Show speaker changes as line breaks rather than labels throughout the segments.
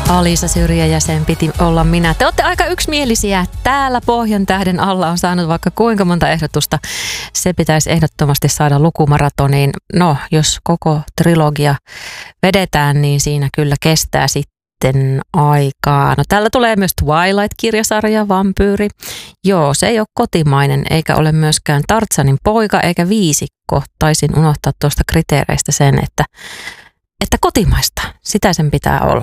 Alisa Syrjä ja sen piti olla minä. Te olette aika yksimielisiä. Täällä Pohjantähden alla on saanut vaikka kuinka monta ehdotusta. Se pitäisi ehdottomasti saada lukumaratoniin. No, jos koko trilogia vedetään, niin siinä kyllä kestää sitten aikaa. No, täällä tulee myös Twilight-kirjasarja, Vampyyri. Joo, se ei ole kotimainen, eikä ole myöskään Tartsanin poika eikä viisikko. Taisin unohtaa tuosta kriteereistä sen, että kotimaista, sitä sen pitää olla.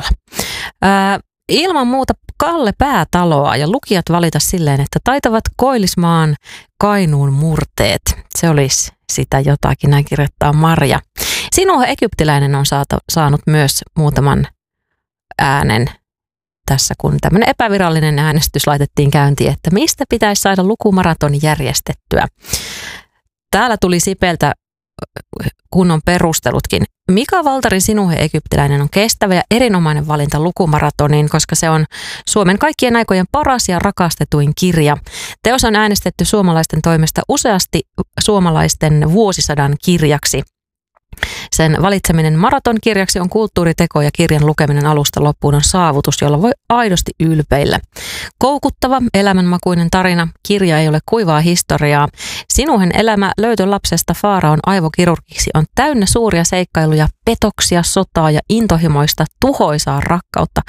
Ilman muuta Kalle Päätaloa ja lukijat valita silleen, että taitavat Koillismaan Kainuun murteet. Se olisi sitä jotakin, näin kirjoittaa Marja. Sinuhe Egyptiläinen on saanut myös muutaman äänen tässä, kun tämmöinen epävirallinen äänestys laitettiin käyntiin, että mistä pitäisi saada lukumaraton järjestettyä. Täällä tuli Sipeltä kunnon perustelutkin. Mika Valtarin Sinuhe Egyptiläinen on kestävä ja erinomainen valinta lukumaratoniin, koska se on Suomen kaikkien aikojen paras ja rakastetuin kirja. Teos on äänestetty suomalaisten toimesta useasti suomalaisten vuosisadan kirjaksi. Sen valitseminen maratonkirjaksi on kulttuuriteko ja kirjan lukeminen alusta loppuun on saavutus, jolla voi aidosti ylpeillä. Koukuttava, elämänmakuinen tarina, kirja ei ole kuivaa historiaa. Sinuhen elämä löytölapsesta Faaraon aivokirurgiksi on täynnä suuria seikkailuja, petoksia, sotaa ja intohimoista tuhoisaa rakkautta.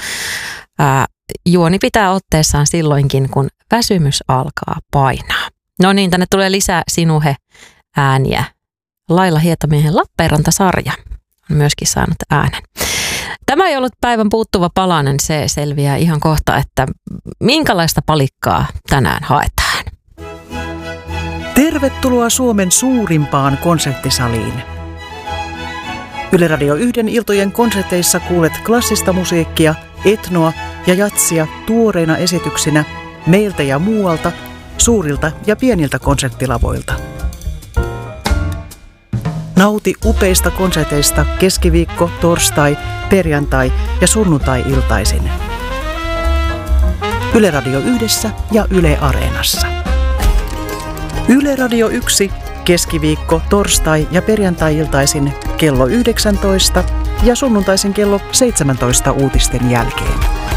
Juoni pitää otteessaan silloinkin, kun väsymys alkaa painaa. No niin, tänne tulee lisää Sinuhe ääniä. Laila Hietamiehen Lappeenranta-sarja on myöskin saanut äänen. Tämä ei ollut päivän puuttuva palanen, se selviää ihan kohta, että minkälaista palikkaa tänään haetaan.
Tervetuloa Suomen suurimpaan konserttisaliin. Yle Radio 1 iltojen konserteissa kuulet klassista musiikkia, etnoa ja jatsia tuoreina esityksinä meiltä ja muualta, suurilta ja pieniltä konserttilavoilta. Nauti upeista konserteista keskiviikko, torstai, perjantai ja sunnuntai-iltaisin. Yle Radio 1 ja Yle Areenassa. Yle Radio 1 keskiviikko, torstai ja perjantai-iltaisin kello 19 ja sunnuntaisin kello 17 uutisten jälkeen.